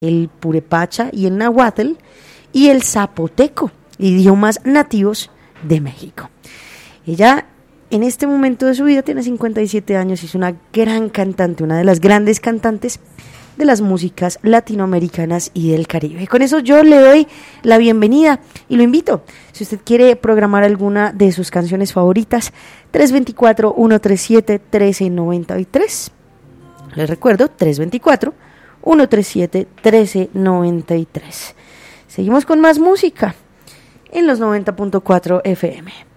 el purepacha y el nahuatl y el zapoteco, idiomas nativos de México. Ella en este momento de su vida tiene 57 años y es una gran cantante, una de las grandes cantantes de las músicas latinoamericanas y del Caribe. Con eso yo le doy la bienvenida y lo invito, si usted quiere programar alguna de sus canciones favoritas, 324-137-1393. Les recuerdo, 324-137-1393. Seguimos con más música en los 90.4 FM.